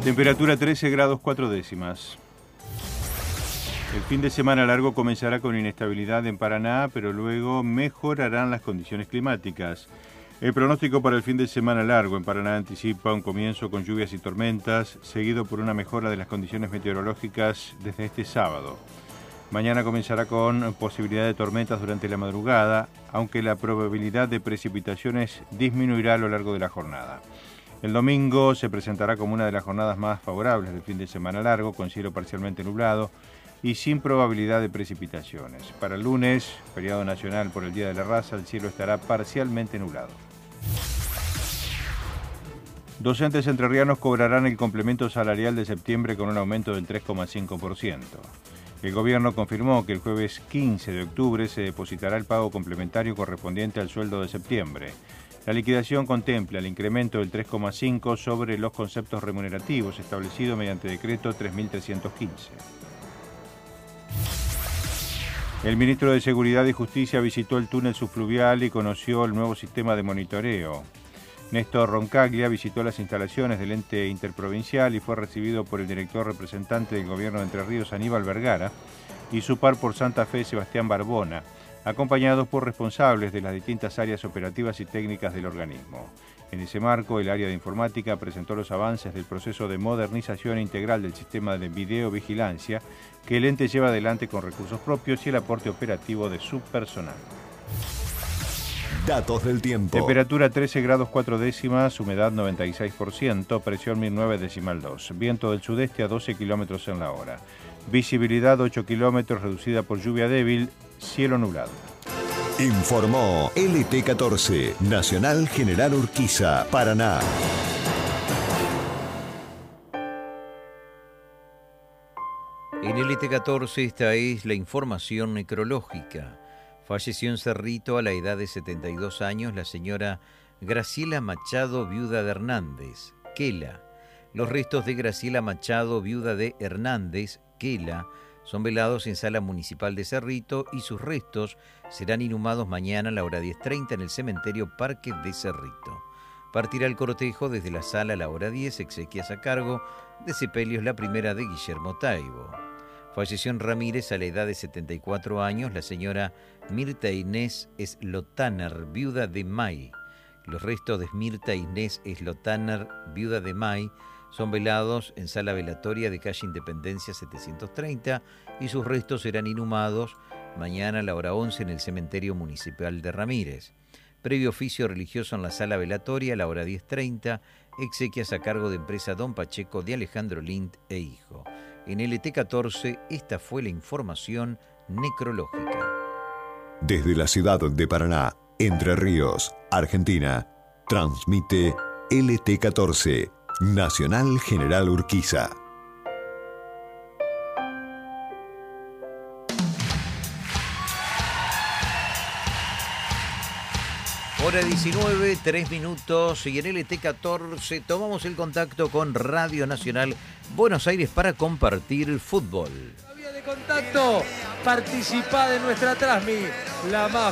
Temperatura 13 grados 4 décimas. El fin de semana largo comenzará con inestabilidad en Paraná, pero luego mejorarán las condiciones climáticas. El pronóstico para el fin de semana largo en Paraná anticipa un comienzo con lluvias y tormentas, seguido por una mejora de las condiciones meteorológicas desde este sábado. Mañana comenzará con posibilidad de tormentas durante la madrugada, aunque la probabilidad de precipitaciones disminuirá a lo largo de la jornada. El domingo se presentará como una de las jornadas más favorables del fin de semana largo, con cielo parcialmente nublado y sin probabilidad de precipitaciones. Para el lunes, feriado nacional por el Día de la Raza, el cielo estará parcialmente nublado. Docentes entrerrianos cobrarán el complemento salarial de septiembre con un aumento del 3,5%. El gobierno confirmó que el jueves 15 de octubre se depositará el pago complementario correspondiente al sueldo de septiembre. La liquidación contempla el incremento del 3,5% sobre los conceptos remunerativos establecido mediante decreto 3315. El ministro de Seguridad y Justicia visitó el túnel subfluvial y conoció el nuevo sistema de monitoreo. Néstor Roncaglia visitó las instalaciones del ente interprovincial y fue recibido por el director representante del gobierno de Entre Ríos, Aníbal Vergara, y su par por Santa Fe, Sebastián Barbona, acompañados por responsables de las distintas áreas operativas y técnicas del organismo. En ese marco, el área de informática presentó los avances del proceso de modernización integral del sistema de videovigilancia que el ente lleva adelante con recursos propios y el aporte operativo de su personal. Datos del tiempo. Temperatura 13 grados 4 décimas, humedad 96%, presión 1009,2. Viento del sudeste a 12 kilómetros en la hora. Visibilidad 8 kilómetros, reducida por lluvia débil, cielo nublado. Informó LT14, Nacional General Urquiza, Paraná. En LT14 esta es la información necrológica. Falleció en Cerrito a la edad de 72 años la señora Graciela Machado, viuda de Hernández, Quela. Los restos de Graciela Machado, viuda de Hernández, Quela, son velados en Sala Municipal de Cerrito y sus restos serán inhumados mañana a la hora 10:30 en el cementerio Parque de Cerrito. Partirá el cortejo desde la sala a la hora 10, exequias a cargo de Sepelios la Primera de Guillermo Taibo. Falleció en Ramírez a la edad de 74 años la señora Mirta Inés Slotaner, viuda de May. Los restos de Mirta Inés Slotaner, viuda de May, son velados en sala velatoria de calle Independencia 730 y sus restos serán inhumados mañana a la hora 11 en el cementerio municipal de Ramírez. Previo oficio religioso en la sala velatoria a la hora 10:30, exequias a cargo de empresa Don Pacheco de Alejandro Lind e hijo. En LT14, esta fue la información necrológica. Desde la ciudad de Paraná, Entre Ríos, Argentina, transmite LT14, Nacional General Urquiza. Hora 19, 3 minutos, y en LT14 tomamos el contacto con Radio Nacional Buenos Aires para compartir fútbol. Vía de contacto, participá de nuestra transmi, la más